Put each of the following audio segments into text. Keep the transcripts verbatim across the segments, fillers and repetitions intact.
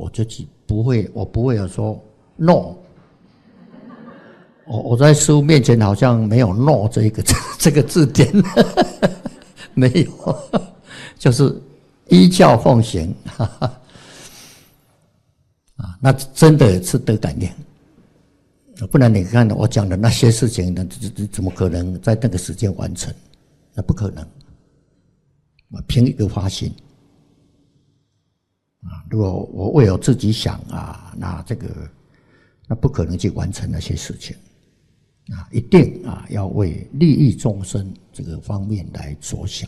就不会，我不会有说 no。我我在师父面前好像没有 no 这一个这个字典，没有，就是依教奉行。啊，那真的是得感应。不然你看我讲的那些事情，那怎么可能在那个时间完成？那不可能。凭一个发心啊，如果我为我自己想啊，那这个那不可能去完成那些事情啊，一定啊要为利益众生这个方面来着想。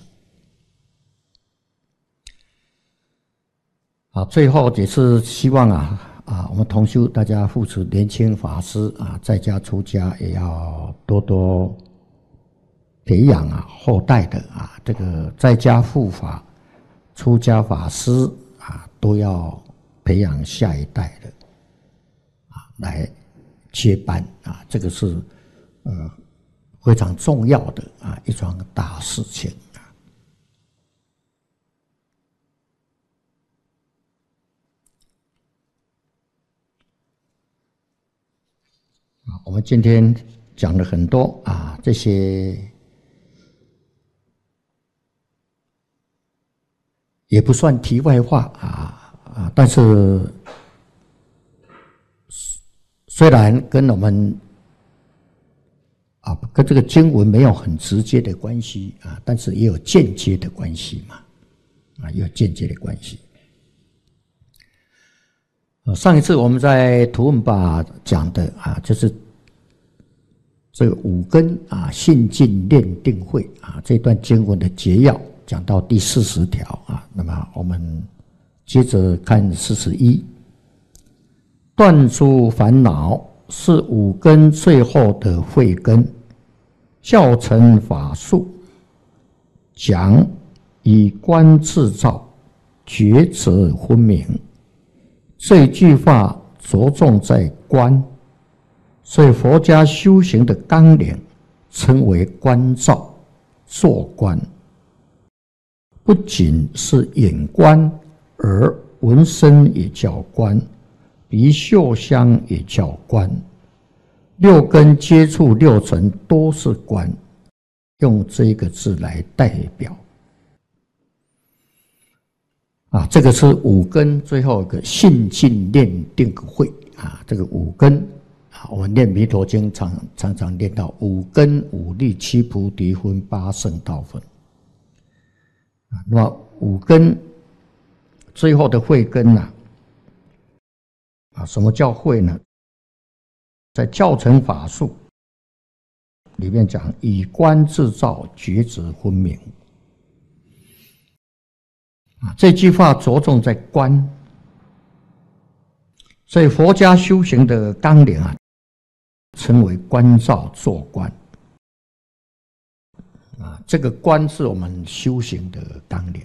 好，最后也是希望啊。啊，我们同修大家扶持年轻法师啊，在家出家也要多多培养啊后代的啊，这个在家护法、出家法师啊，都要培养下一代的啊来接班啊，这个是呃非常重要的啊一桩大事情。我们今天讲了很多啊，这些也不算题外话啊啊，但是虽然跟我们啊跟这个经文没有很直接的关系啊，但是也有间接的关系嘛，啊，也有间接的关系。上一次我们在图文吧讲的啊，就是这个五根啊信进念定慧啊这段经文的结要，讲到第四十条啊。那么我们接着看四十一，断诸烦恼是五根最后的慧根，教成法术，讲以观自照，觉则分明。这一句话着重在观，所以佛家修行的纲领称为观照、坐观，不仅是眼观，而闻声也叫观，鼻嗅香也叫观，六根接触六尘都是观，用这个字来代表。啊，这个是五根最后一个信进念定慧啊，这个五根啊，我们念弥陀经常常常念到五根五力七菩提分八圣道分啊，那么五根最后的慧根呢？啊，什么叫慧呢？在教成法术里面讲，以观自照，觉则分明。这句话着重在观，所以佛家修行的纲领啊，称为观照坐观。啊，这个观是我们修行的纲领，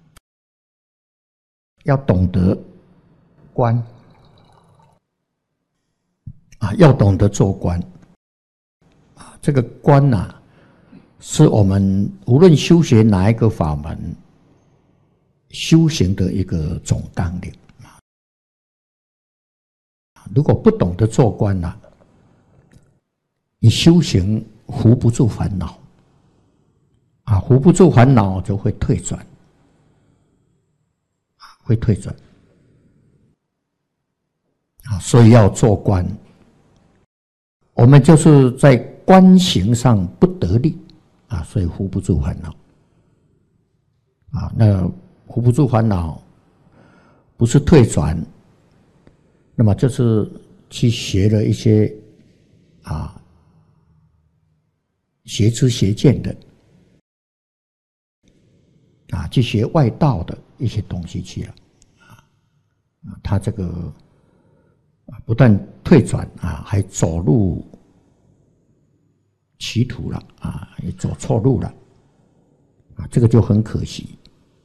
要懂得观，啊，要懂得做观。啊，这个观呐、啊，是我们无论修学哪一个法门，修行的一个总纲领。如果不懂得做观了、啊，你修行扶不住烦恼，啊，扶不住烦恼就会退转，会退转，啊，所以要做观。我们就是在观行上不得力，啊，所以扶不住烦恼，啊，那。扶不住烦恼，不是退转，那么就是去学了一些啊邪知邪见的啊，去学外道的一些东西去了啊，他这个不但退转啊，还走入歧途了啊，也走错路了啊，这个就很可惜。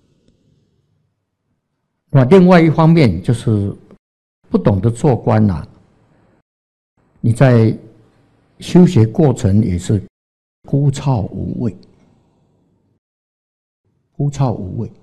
那另外一方面就是不懂得做观呐、啊，你在修学过程也是枯燥无味，枯燥无味